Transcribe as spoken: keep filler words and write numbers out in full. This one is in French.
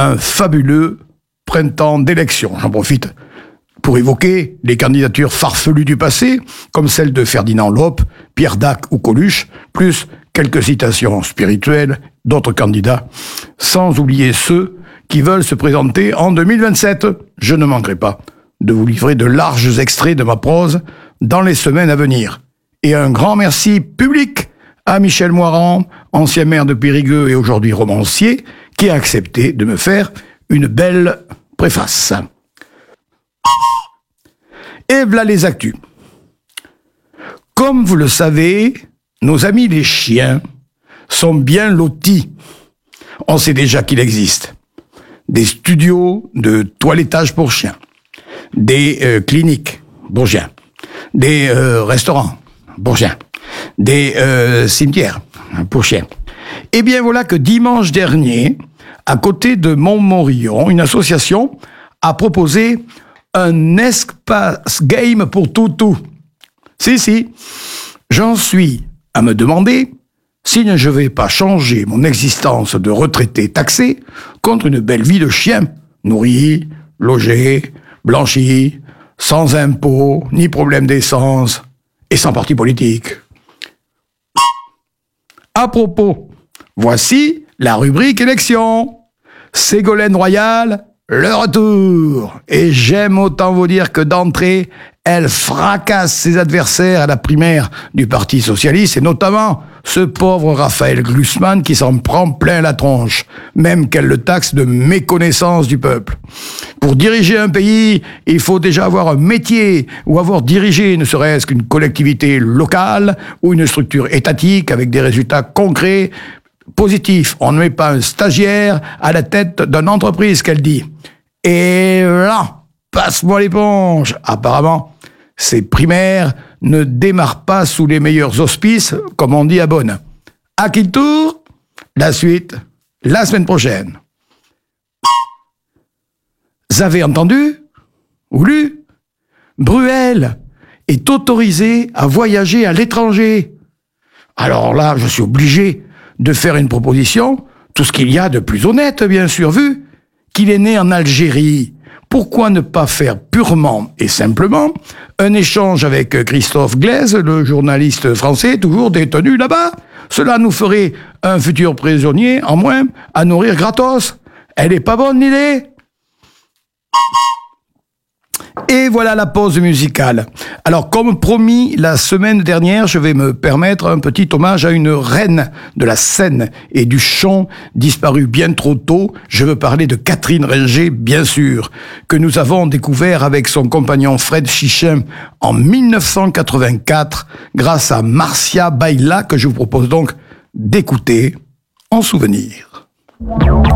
un fabuleux printemps d'élections. J'en profite pour évoquer les candidatures farfelues du passé, comme celles de Ferdinand Lope, Pierre Dac ou Coluche, plus quelques citations spirituelles d'autres candidats, sans oublier ceux qui veulent se présenter en deux mille vingt-sept. Je ne manquerai pas de vous livrer de larges extraits de ma prose dans les semaines à venir. Et un grand merci public à Michel Moirand, ancien maire de Périgueux et aujourd'hui romancier, qui a accepté de me faire une belle préface. Et voilà les actus. Comme vous le savez, nos amis les chiens sont bien lotis. On sait déjà qu'il existe des studios de toilettage pour chiens, des euh, cliniques pour chiens, des euh, restaurants pour chiens, des euh, cimetières pour chiens. Et bien voilà que dimanche dernier, à côté de Montmorillon, une association a proposé un espace game pour toutou. Si, si, j'en suis à me demander si je ne vais pas changer mon existence de retraité taxé contre une belle vie de chien, nourri, logé, blanchi, sans impôts, ni problème d'essence, et sans parti politique. À propos, voici la rubrique élection. Ségolène Royal, le retour. Et j'aime autant vous dire que d'entrée, elle fracasse ses adversaires à la primaire du Parti Socialiste, et notamment ce pauvre Raphaël Glucksmann qui s'en prend plein la tronche, même qu'elle le taxe de méconnaissance du peuple. Pour diriger un pays, il faut déjà avoir un métier, ou avoir dirigé ne serait-ce qu'une collectivité locale, ou une structure étatique avec des résultats concrets, positifs. On ne met pas un stagiaire à la tête d'une entreprise, qu'elle dit. Et là, passe-moi l'éponge. Apparemment, ces primaires ne démarrent pas sous les meilleurs auspices, comme on dit à Bonn. À qui le tour? La suite, la semaine prochaine. Vous avez entendu? Ou lu? Bruel est autorisé à voyager à l'étranger. Alors là, je suis obligé de faire une proposition, tout ce qu'il y a de plus honnête, bien sûr, vu qu'il est né en Algérie. Pourquoi ne pas faire purement et simplement un échange avec Christophe Glaise, le journaliste français, toujours détenu là-bas? Cela nous ferait un futur prisonnier en moins à nourrir gratos. Elle est pas bonne l'idée? Et voilà la pause musicale. Alors, comme promis la semaine dernière, je vais me permettre un petit hommage à une reine de la scène et du chant disparue bien trop tôt. Je veux parler de Catherine Ringer, bien sûr, que nous avons découvert avec son compagnon Fred Chichin en mille neuf cent quatre-vingt-quatre, grâce à Marcia Baila, que je vous propose donc d'écouter en souvenir.